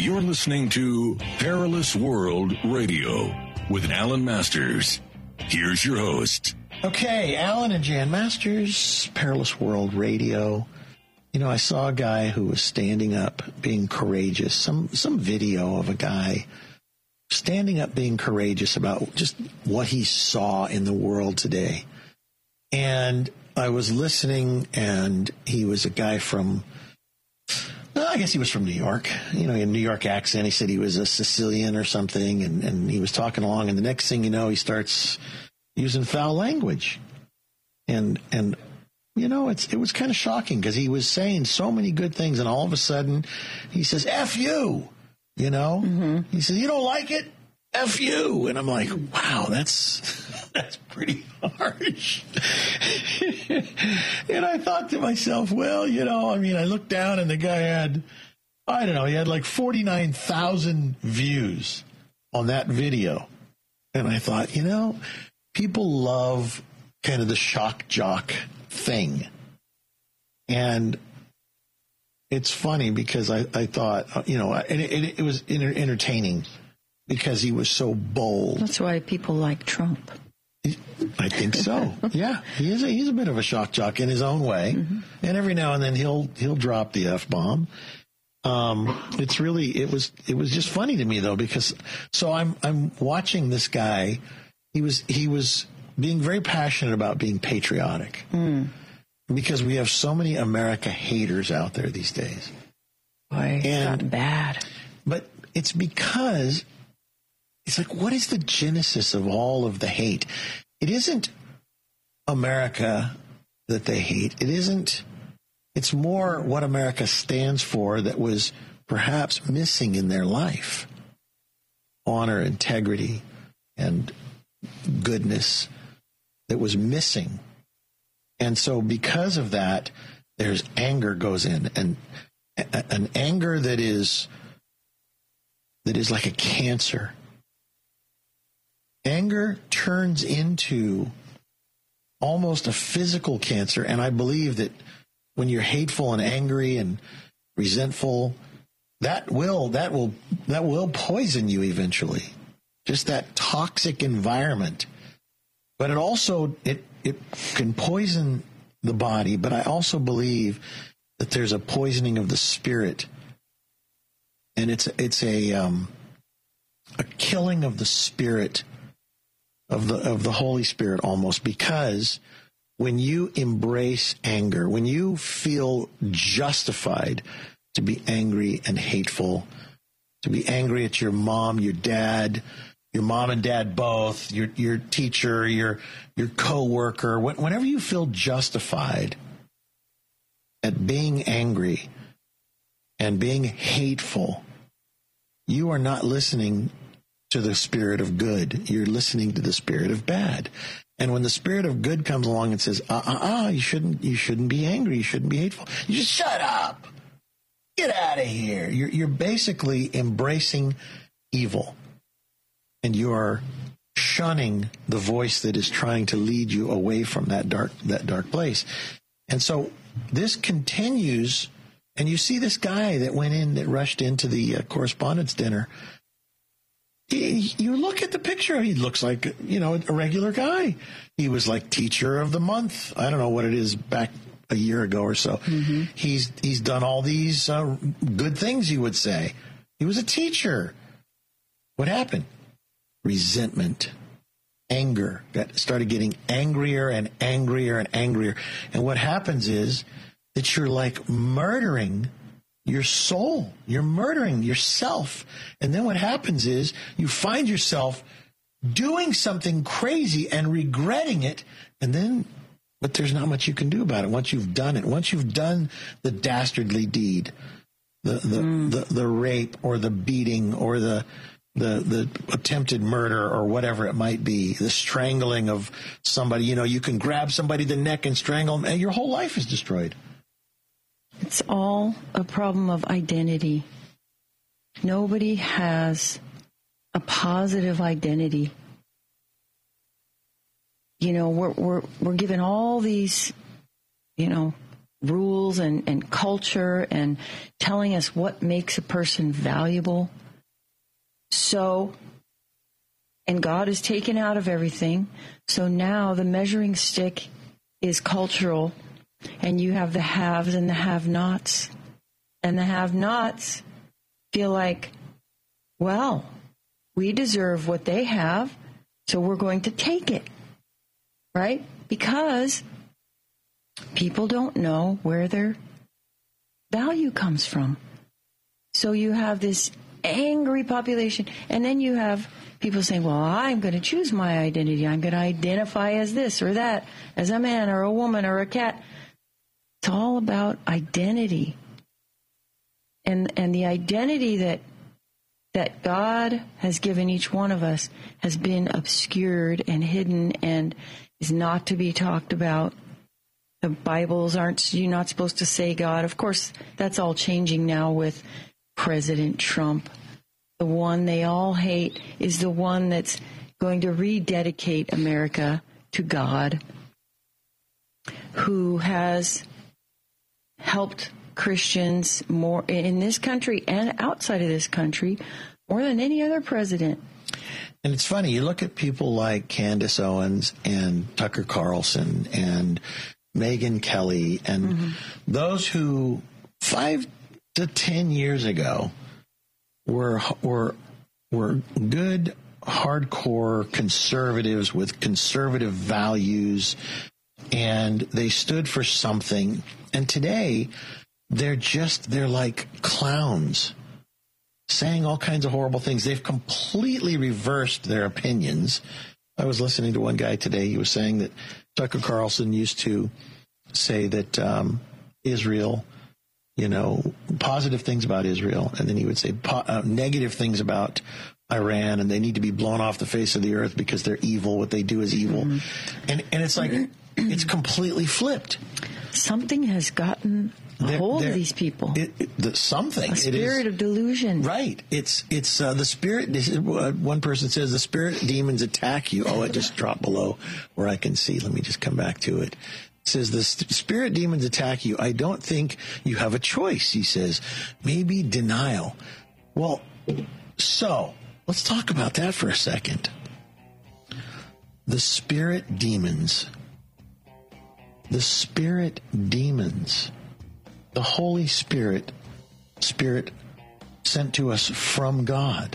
You're listening to Perilous World Radio with Alan Masters. Here's your host. Okay, Alan and Jan Masters, Perilous World Radio. You know, I saw a guy who was standing up, being courageous. Some video of a guy standing up, being courageous about just what he saw in the world today. And I was listening, and he was a guy from, I guess he was from New York. You know, he had a New York accent. He said he was a Sicilian or something, and he was talking along, and the next thing you know, he starts using foul language. And you know, it was kind of shocking because he was saying so many good things, and all of a sudden he says, F you, you know? Mm-hmm. He says, you don't like it? F you. And I'm like, wow, that's pretty harsh. And I thought to myself, well, you know, I mean, I looked down and the guy had, I don't know, he had like 49,000 views on that video. And I thought, you know, people love kind of the shock jock thing. And it's funny because I thought, you know, and it was entertaining because he was so bold. That's why people like Trump. I think so. Yeah, he's a bit of a shock jock in his own way, mm-hmm. And every now and then he'll drop the F-bomb. It was just funny to me though, because so I'm watching this guy. He was being very passionate about being patriotic, because we have so many America haters out there these days. Boy, it's gotten bad. But it's because it's like, what is the genesis of all of the hate? It isn't America that they hate. It's more what America stands for that was perhaps missing in their life. Honor, integrity, and goodness that was missing. And so because of that, there's anger goes in, and an anger that is like a cancer. Anger turns into almost a physical cancer, and I believe that when you're hateful and angry and resentful, that will poison you eventually. Just that toxic environment. But it can poison the body, but I also believe that there's a poisoning of the spirit. And it's a killing of the spirit of the Holy Spirit almost, because when you embrace anger, when you feel justified to be angry and hateful, to be angry at your mom, your dad, your mom and dad both, your teacher, your coworker, whenever you feel justified at being angry and being hateful, you are not listening to the spirit of good. You're listening to the spirit of bad. And when the spirit of good comes along and says, you shouldn't be angry, you shouldn't be hateful, you just shut up. Get out of here. You're basically embracing evil. And you are shunning the voice that is trying to lead you away from that dark place. And so this continues, and you see this guy that rushed into the correspondence dinner. You look at the picture, he looks like, you know, a regular guy. He was like teacher of the month. I don't know what it is back a year ago or so. Mm-hmm. He's done all these good things, you would say. He was a teacher. What happened? Resentment, anger, started getting angrier and angrier and angrier. And what happens is that you're like murdering your soul. You're murdering yourself. And then what happens is you find yourself doing something crazy and regretting it. But there's not much you can do about it once you've done it. Once you've done the dastardly deed, the rape or the beating or the attempted murder or whatever it might be, the strangling of somebody, you know, you can grab somebody the neck and strangle them and your whole life is destroyed. It's all a problem of identity. Nobody has a positive identity. You know, we're given all these, you know, rules and culture and telling us what makes a person valuable. So, and God is taken out of everything. So now the measuring stick is cultural, and you have the haves and the have-nots. And the have-nots feel like, well, we deserve what they have, so we're going to take it, right? Because people don't know where their value comes from. So you have this angry population, and then you have people saying, well, I'm going to choose my identity. I'm going to identify as this or that, as a man or a woman or a cat. It's all about identity. And the identity that God has given each one of us has been obscured and hidden and is not to be talked about. The Bibles you're not supposed to say God. Of course, that's all changing now with President Trump. The one they all hate is the one that's going to rededicate America to God, who has helped Christians more in this country and outside of this country more than any other president. And it's funny, you look at people like Candace Owens and Tucker Carlson and Megyn Kelly and those who 5 to 10 years ago were good, hardcore conservatives with conservative values, and they stood for something. And today, they're like clowns, saying all kinds of horrible things. They've completely reversed their opinions. I was listening to one guy today. He was saying that Tucker Carlson used to say that Israel, positive things about Israel, and then he would say negative things about Iran, and they need to be blown off the face of the earth because they're evil. What they do is evil. And it's like it's completely flipped. Something has gotten a hold of these people. Something. A spirit of delusion. Right. It's the spirit. One person says the spirit demons attack you. Oh, it just dropped below where I can see. Let me just come back to it. It says the spirit demons attack you. I don't think you have a choice, he says. Maybe denial. Well, so let's talk about that for a second. The spirit demons. The spirit demons. The Holy Spirit sent to us from God.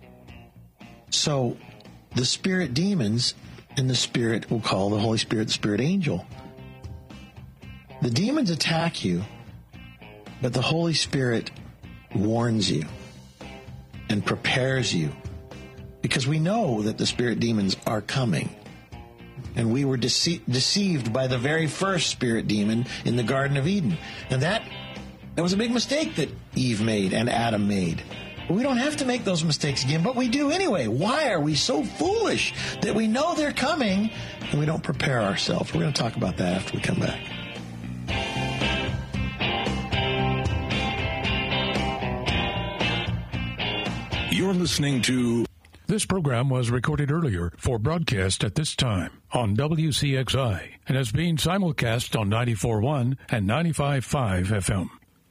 So the spirit demons and the spirit, we'll call the Holy Spirit the spirit angel. The demons attack you, but the Holy Spirit warns you and prepares you, because we know that the spirit demons are coming. And we were deceived by the very first spirit demon in the Garden of Eden. And that was a big mistake that Eve made and Adam made. But we don't have to make those mistakes again, but we do anyway. Why are we so foolish that we know they're coming and we don't prepare ourselves? We're going to talk about that after we come back. You're listening to... This program was recorded earlier for broadcast at this time on WCXI and is being simulcast on 94.1 and 95.5 FM.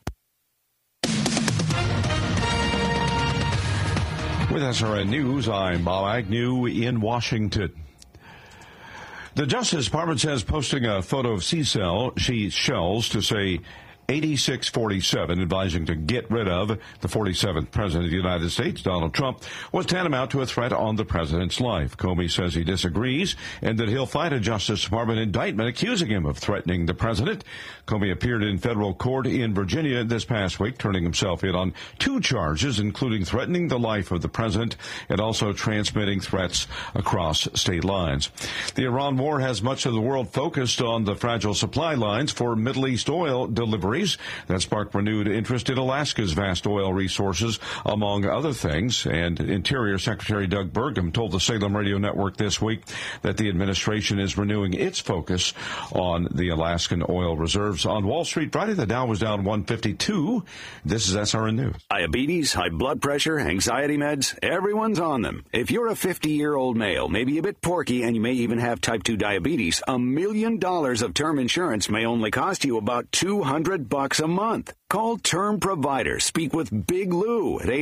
With SRN News, I'm Bob Agnew in Washington. The Justice Department says posting a photo of sea shells to say 8647, advising to get rid of the 47th President of the United States, Donald Trump, was tantamount to a threat on the president's life. Comey says he disagrees and that he'll fight a Justice Department indictment accusing him of threatening the president. Comey appeared in federal court in Virginia this past week, turning himself in on 2 charges, including threatening the life of the president and also transmitting threats across state lines. The Iran war has much of the world focused on the fragile supply lines for Middle East oil delivery discoveries that sparked renewed interest in Alaska's vast oil resources, among other things. And Interior Secretary Doug Burgum told the Salem Radio Network this week that the administration is renewing its focus on the Alaskan oil reserves. On Wall Street Friday, the Dow was down 152. This is SRN News. Diabetes, high blood pressure, anxiety meds, everyone's on them. If you're a 50-year-old male, maybe a bit porky, and you may even have type 2 diabetes, $1 million of term insurance may only cost you about $200 a month. Call Term Provider. Speak with Big Lou at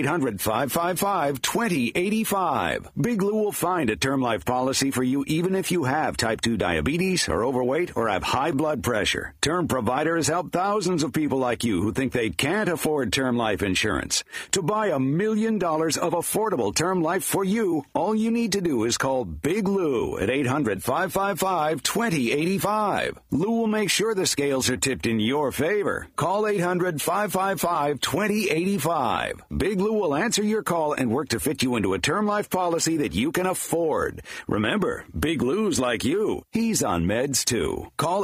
800-555-2085. Big Lou will find a term life policy for you even if you have type 2 diabetes, are overweight, or have high blood pressure. Term Provider has helped thousands of people like you who think they can't afford term life insurance. To buy $1 million of affordable term life for you, all you need to do is call Big Lou at 800-555-2085. Lou will make sure the scales are tipped in your favor. Call 800-555-2085. Big Lou will answer your call and work to fit you into a term life policy that you can afford. Remember, Big Lou's like you. He's on meds too. Call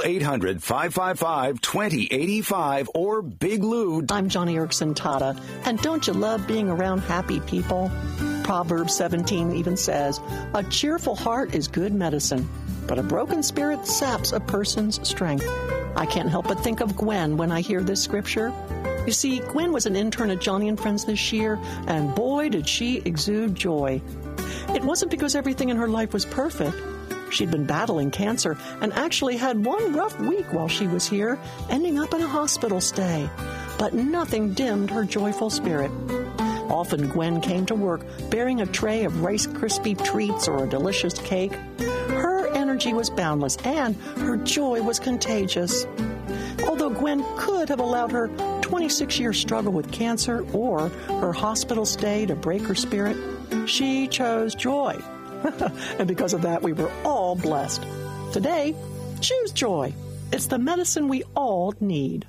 800-555-2085 or Big Lou. I'm Johnny Erickson Tata, and don't you love being around happy people? Proverbs 17 even says, a cheerful heart is good medicine, but a broken spirit saps a person's strength. I can't help but think of Gwen when I hear this scripture. You see, Gwen was an intern at Johnny and Friends this year, and boy, did she exude joy. It wasn't because everything in her life was perfect. She'd been battling cancer and actually had one rough week while she was here, ending up in a hospital stay. But nothing dimmed her joyful spirit. Often Gwen came to work bearing a tray of Rice Krispie treats or a delicious cake. Her energy was boundless and her joy was contagious. Although Gwen could have allowed her 26-year struggle with cancer or her hospital stay to break her spirit, she chose joy. And because of that, we were all blessed. Today, choose joy. It's the medicine we all need.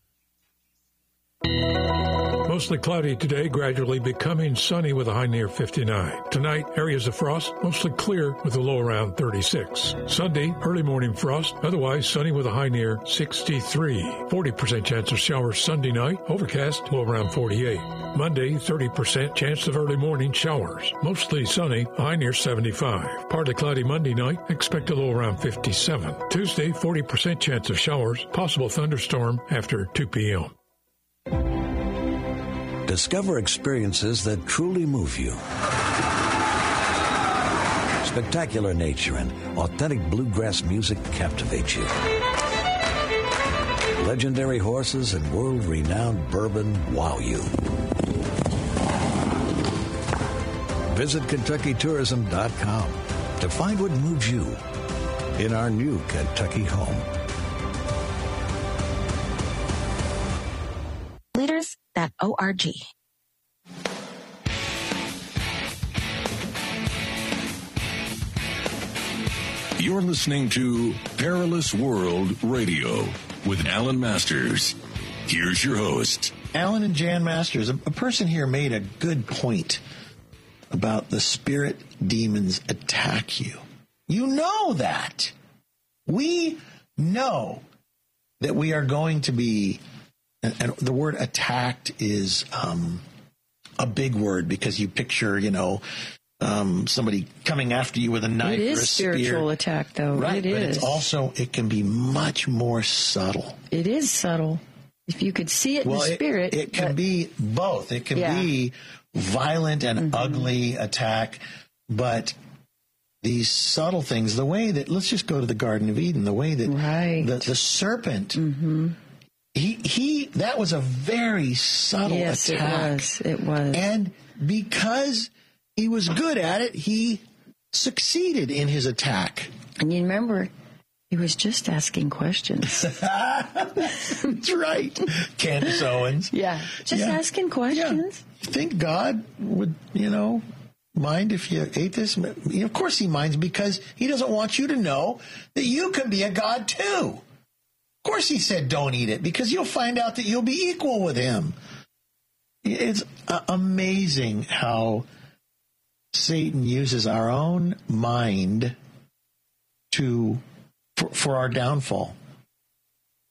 Mostly cloudy today, gradually becoming sunny with a high near 59. Tonight, areas of frost, mostly clear with a low around 36. Sunday, early morning frost, otherwise sunny with a high near 63. 40% chance of showers Sunday night, overcast, low around 48. Monday, 30% chance of early morning showers, mostly sunny, a high near 75. Partly cloudy Monday night, expect a low around 57. Tuesday, 40% chance of showers, possible thunderstorm after 2 p.m. Discover experiences that truly move you. Spectacular nature and authentic bluegrass music captivate you. Legendary horses and world-renowned bourbon wow you. Visit KentuckyTourism.com to find what moves you in our new Kentucky home. Leaders.org. You're listening to Perilous World Radio with Alan Masters. Here's your host. Alan and Jan Masters. A person here made a good point about the spirit demons attack you. You know that. We know that we are going to be, and the word attacked is a big word because you picture, somebody coming after you with a knife or a spear. It is spiritual attack, though. Right, it but is. it's also, it can be much more subtle. It is subtle. If you could see it in the spirit. It can be both. It can be violent and ugly attack, but these subtle things, the way that, let's just go to the Garden of Eden, the way that the serpent, he that was a very subtle attack. Yes, it was. And because he was good at it, he succeeded in his attack. And you remember, he was just asking questions. That's right. Candace Owens. Yeah. Just asking questions. You think God would, mind if you ate this? Of course he minds, because he doesn't want you to know that you can be a God too. Of course he said don't eat it, because you'll find out that you'll be equal with him. It's amazing how Satan uses our own mind for our downfall.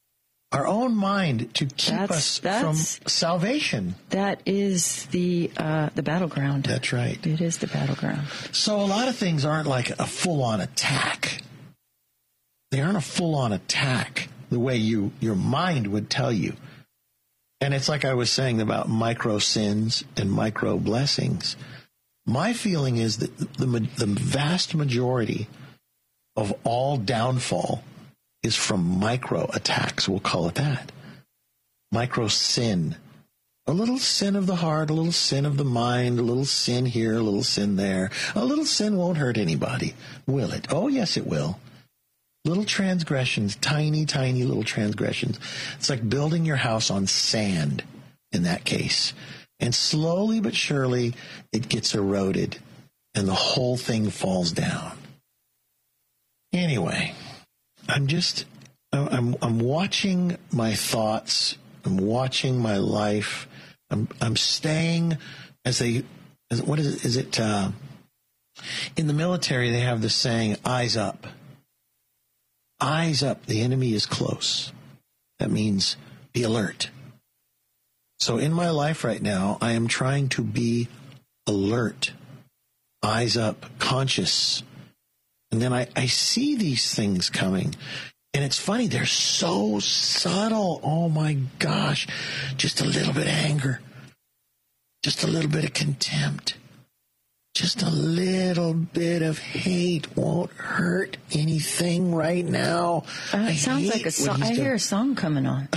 our own mind to keep us from salvation. That is the battleground. That's right. It is the battleground. So a lot of things aren't like a full-on attack. They aren't a full-on attack the way your mind would tell you. And it's like I was saying about micro sins and micro blessings. My feeling is that the vast majority of all downfall is from micro attacks. We'll call it that. Micro sin. A little sin of the heart, a little sin of the mind, a little sin here, a little sin there. A little sin won't hurt anybody, will it? Oh, yes, it will. Little transgressions, tiny, tiny little transgressions. It's like building your house on sand in that case. And slowly but surely, it gets eroded and the whole thing falls down. Anyway, I'm watching my thoughts. I'm watching my life. I'm staying what is it? In the military, they have this saying, eyes up. Eyes up. The enemy is close. That means be alert. So in my life right now, I am trying to be alert, eyes up, conscious. And then I see these things coming. And it's funny, they're so subtle. Oh my gosh. Just a little bit of anger. Just a little bit of contempt. Just a little bit of hate won't hurt anything right now. It sounds like a song. I hear a song coming on.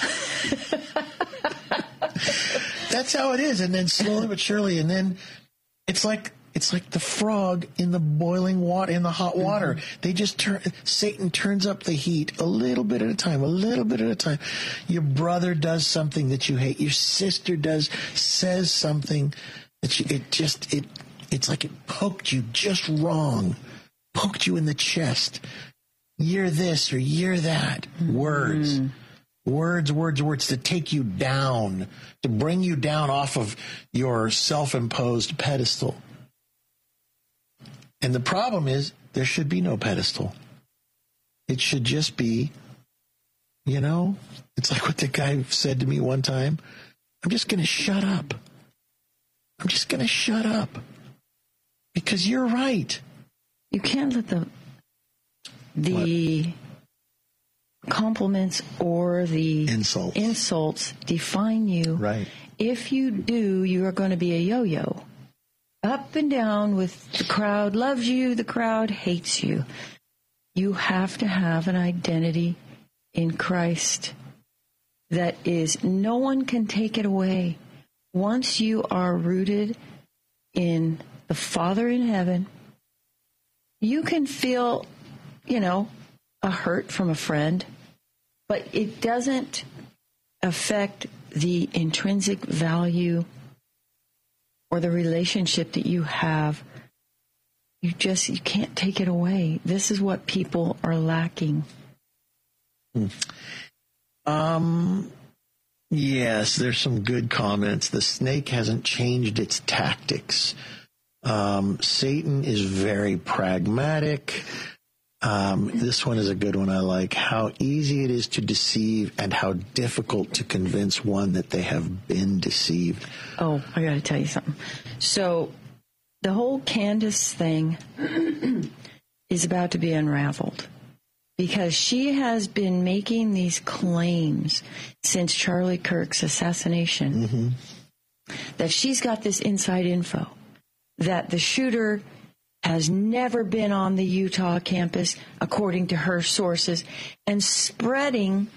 That's how it is. And then slowly but surely, and then it's like the frog in the boiling water, in the hot water. Mm-hmm. They just Satan turns up the heat a little bit at a time, a little bit at a time. Your brother does something that you hate. Your sister says something that it's like it poked you just wrong, poked you in the chest. You're this or you're that. Mm-hmm. Words to take you down, to bring you down off of your self-imposed pedestal. And the problem is there should be no pedestal. It should just be, it's like what the guy said to me one time. I'm just going to shut up. I'm just going to shut up. Because you're right. You can't let the compliments or the insults define you. Right. If you do, you are going to be a yo-yo. Up and down with the crowd loves you, the crowd hates you. You have to have an identity in Christ that is, no one can take it away. Once you are rooted in the Father in heaven, you can feel, a hurt from a friend, but it doesn't affect the intrinsic value or the relationship that you have. You can't take it away. This is what people are lacking. Yes, there's some good comments. The snake hasn't changed its tactics. Satan is very pragmatic. This one is a good one I like. How easy it is to deceive and how difficult to convince one that they have been deceived. Oh, I got to tell you something. So the whole Candace thing is about to be unraveled because she has been making these claims since Charlie Kirk's assassination that she's got this inside info that the shooter has never been on the Utah campus, according to her sources, and spreading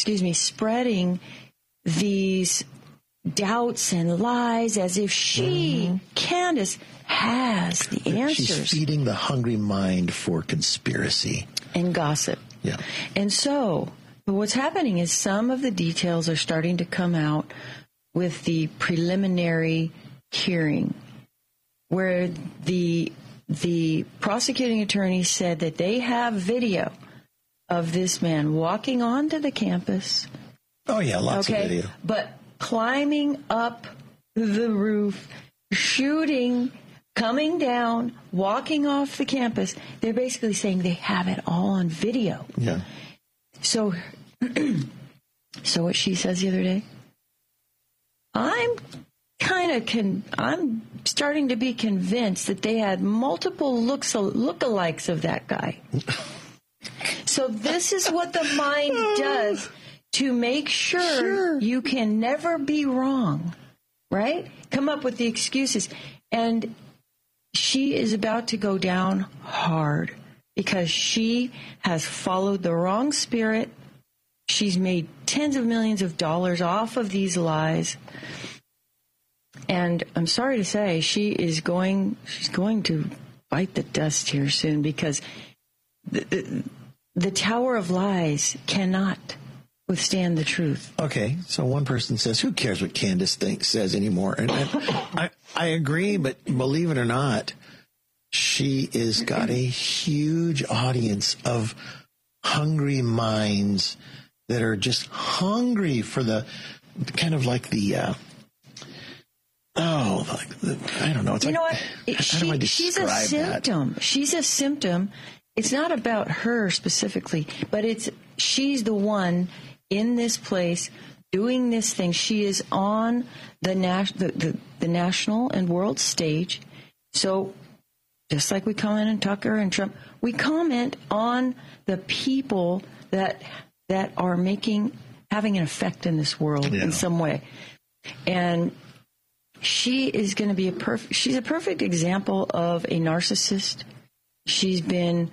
these doubts and lies as if she, Candace, has the answers. She's feeding the hungry mind for conspiracy. And gossip. Yeah. And so what's happening is some of the details are starting to come out with the preliminary hearing, where the prosecuting attorney said that they have video of this man walking onto the campus. Oh, yeah, lots of video. But climbing up the roof, shooting, coming down, walking off the campus. They're basically saying they have it all on video. Yeah. So So what she says the other day, I'm starting to be convinced that they had multiple lookalikes of that guy. So this is what the mind does to make sure you can never be wrong, right? Come up with the excuses. And she is about to go down hard because she has followed the wrong spirit. She's made tens of millions of dollars off of these lies. And I'm sorry to say, she's going to bite the dust here soon, because the Tower of Lies cannot withstand the truth. Okay, so one person says, who cares what Candace says anymore? And I agree, but believe it or not, she has got a huge audience of hungry minds that are just hungry for the kind of like the I don't know. It's you like, know what? How do I describe she's a symptom. that? She's a symptom. It's not about her specifically, but she's the one in this place doing this thing. She is on the national and world stage. So just like we comment on Tucker and Trump, we comment on the people that are having an effect in this world in some way. And she is going to be she's a perfect example of a narcissist. She's been,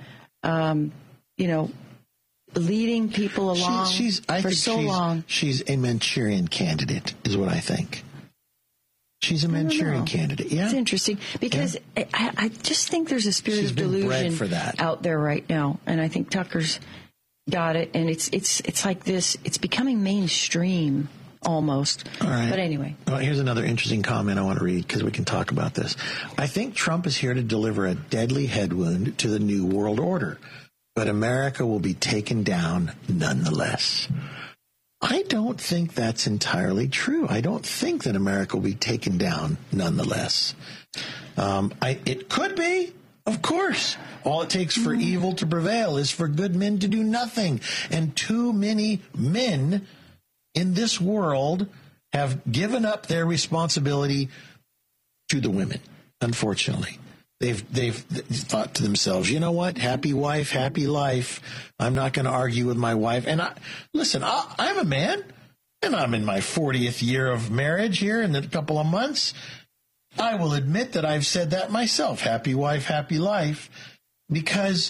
leading people along for so long. She's a Manchurian candidate, is what I think. She's a Manchurian candidate. Yeah, it's interesting because I just think there's a spirit of delusion for that out there right now, and I think Tucker's got it, and it's like this. It's becoming mainstream almost. All right. But anyway. Well, here's another interesting comment I want to read because we can talk about this. I think Trump is here to deliver a deadly head wound to the new world order, but America will be taken down nonetheless. I don't think that's entirely true. I don't think that America will be taken down nonetheless. It could be, of course. All it takes for evil to prevail is for good men to do nothing. And too many men in this world have given up their responsibility to the women, unfortunately. They've thought to themselves, you know what? Happy wife, happy life. I'm not going to argue with my wife. And I'm a man, and I'm in my 40th year of marriage here in a couple of months. I will admit that I've said that myself. Happy wife, happy life. Because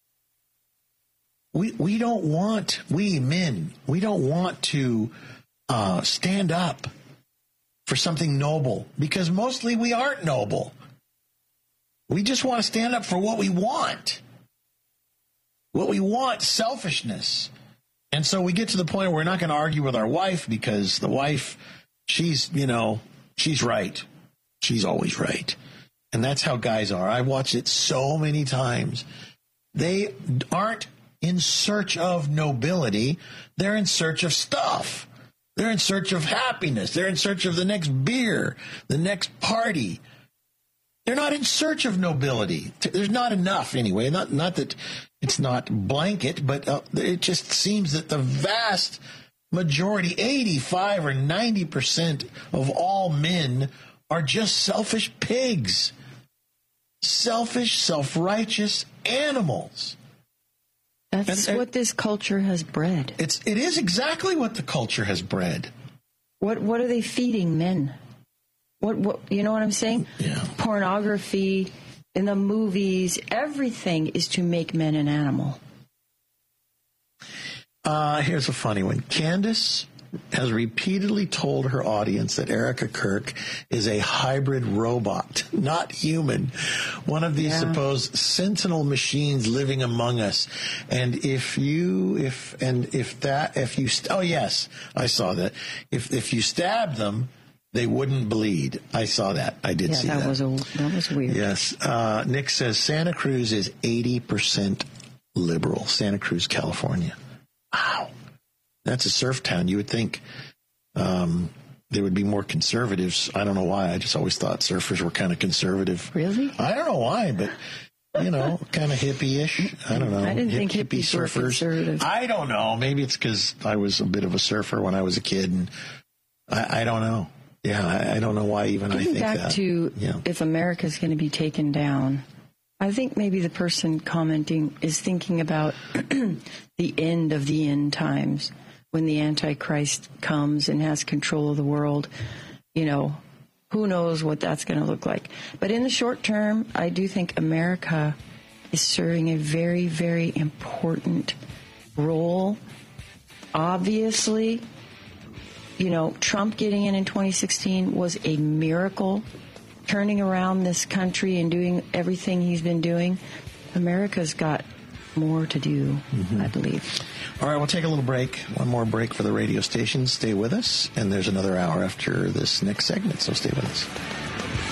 we men don't want to stand up for something noble, because mostly we aren't noble. We just want to stand up for what we want. What we want, selfishness. And so we get to the point where we're not going to argue with our wife because the wife, she's right. She's always right. And that's how guys are. I watched it so many times. They aren't in search of nobility. They're in search of stuff. They're in search of happiness. They're in search of the next beer, the next party. They're not in search of nobility. There's not enough anyway. Not that it's not blanket, but it just seems that the vast majority, 85 or 90% of all men are just selfish pigs. Selfish, self-righteous animals. That's what this culture has bred. It is exactly what the culture has bred. What are they feeding men? What you know what I'm saying? Yeah. Pornography, in the movies, everything is to make men an animal. Here's a funny one. Candace has repeatedly told her audience that Erica Kirk is a hybrid robot, not human. One of these supposed sentinel machines living among us. And if you stab them, they wouldn't bleed. I saw that. I did see that. That was weird. Yes. Nick says Santa Cruz is 80% liberal. Santa Cruz, California. Wow. That's a surf town. You would think there would be more conservatives. I don't know why. I just always thought surfers were kind of conservative. Really? I don't know why, but kind of hippie-ish. I don't know. I didn't think hippies were conservative. I don't know. Maybe it's because I was a bit of a surfer when I was a kid, and I don't know. Yeah, I don't know why even I think that. Getting back to if America's going to be taken down, I think maybe the person commenting is thinking about the end of the end times when the Antichrist comes and has control of the world. Who knows what that's going to look like. But in the short term, I do think America is serving a very, very important role. Obviously, Trump getting in 2016 was a miracle, turning around this country and doing everything he's been doing. America's got more to do, I believe. All right, we'll take a little break. One more break for the radio station. Stay with us, and there's another hour after this next segment, so stay with us.